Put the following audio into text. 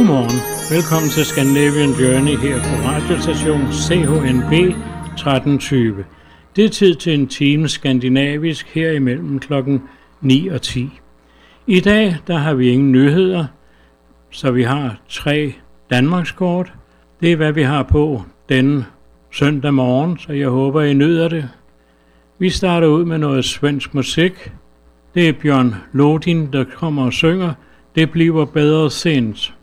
Godmorgen. Velkommen til Scandinavian Journey her på radiostation CHNB 1320. Det er tid til en time skandinavisk her imellem klokken 9 og 10. I dag der har vi ingen nyheder, så vi har 3 Danmarkskort. Det er hvad vi har på denne søndag morgen, så jeg håber I nyder det. Vi starter ud med noget svensk musik. Det er Bjørn Lodin, der kommer og synger. Det bliver bedre sent.